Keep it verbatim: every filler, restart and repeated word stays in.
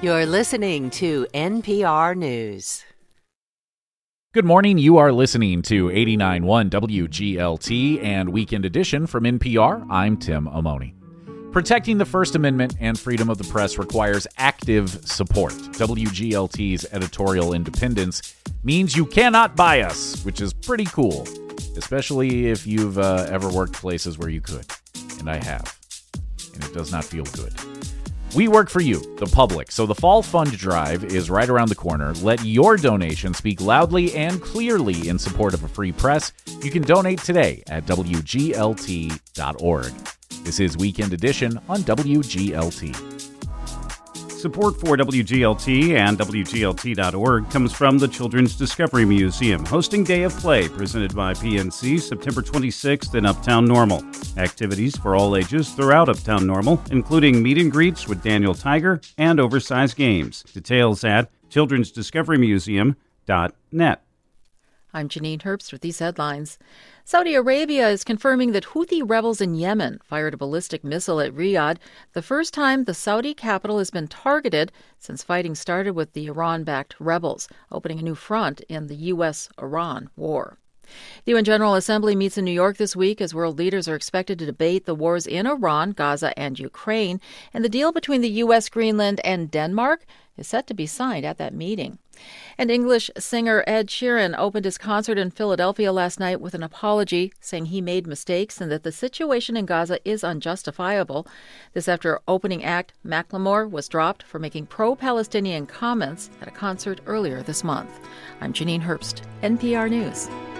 You're listening to N P R News. Good morning. You are listening to eighty-nine point one W G L T and Weekend Edition from N P R. I'm Tim Amoni. Protecting the First Amendment and freedom of the press requires active support. W G L T's editorial independence means you cannot buy us, which is pretty cool, especially if you've uh, ever worked places where you could. And I have. And it does not feel good. We work for you, the public, so the Fall Fund Drive is right around the corner. Let your donation speak loudly and clearly in support of a free press. You can donate today at W G L T dot org. This is Weekend Edition on W G L T. Support for W G L T and W G L T dot org comes from the Children's Discovery Museum, hosting Day of Play, presented by P N C, September twenty-sixth in Uptown Normal. Activities for all ages throughout Uptown Normal, including meet and greets with Daniel Tiger and oversized games. Details at children's discovery museum dot net. I'm Janine Herbst with these headlines. Saudi Arabia is confirming that Houthi rebels in Yemen fired a ballistic missile at Riyadh, the first time the Saudi capital has been targeted since fighting started with the Iran-backed rebels, opening a new front in the U S Iran war. The U N General Assembly meets in New York this week as world leaders are expected to debate the wars in Iran, Gaza, and Ukraine, and the deal between the U S, Greenland, and Denmark is set to be signed at that meeting. And English singer Ed Sheeran opened his concert in Philadelphia last night with an apology, saying he made mistakes and that the situation in Gaza is unjustifiable. This after opening act Macklemore was dropped for making pro-Palestinian comments at a concert earlier this month. I'm Janine Herbst, N P R News.